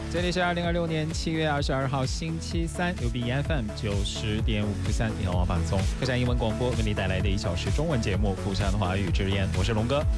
这里是2026年7月22号星期三，由 BFM 90.5釜山你好放松釜山英文广播为你带来的1小时中文节目《釜山华语之言》，我是龙哥。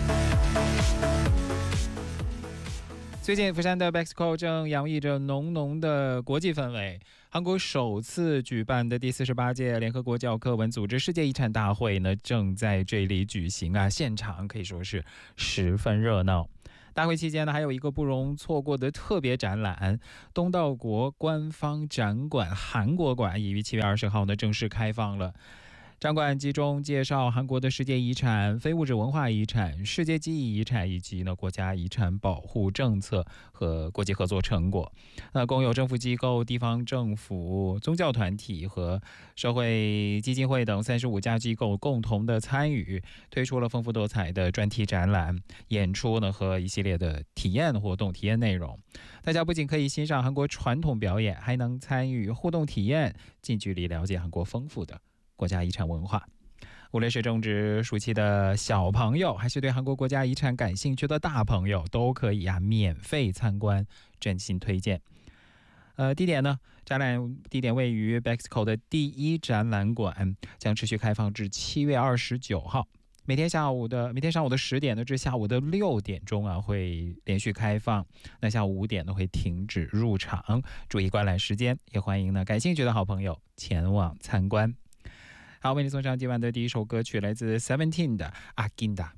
最近釜山的 BEXCO 正洋溢着浓浓的国际氛围，韩国首次举办的第48届联合国教科文组织世界遗产大会呢，正在这里举行啊，现场可以说是十分热闹。大会期间呢，还有一个不容错过的特别展览，东道国官方展馆韩国馆已于7月20号呢正式开放了。展馆集中介绍韩国的世界遗产、非物质文化遗产、世界记忆遗产以及国家遗产保护政策和国际合作成果。共有政府机构、地方政府、宗教团体和社会基金会等35家机构共同的参与，推出了丰富多彩的专题展览、演出和一系列的体验活动、体验内容。大家不仅可以欣赏韩国传统表演，还能参与互动体验，近距离了解韩国丰富的国家遗产文化。无论是正值暑期的小朋友，还是对韩国国家遗产感兴趣的大朋友，都可以免费参观，真心推荐。地点呢？展览地点位于 BEXCO 的第1展览馆，将持续开放至7月29号。每天上午的10点至下午的6点钟会连续开放。那下午5点会停止入场，注意观览时间。也欢迎感兴趣的好朋友前往参观。好，为你送上今晚的第一首歌曲，来自 Seventeen 的阿金达。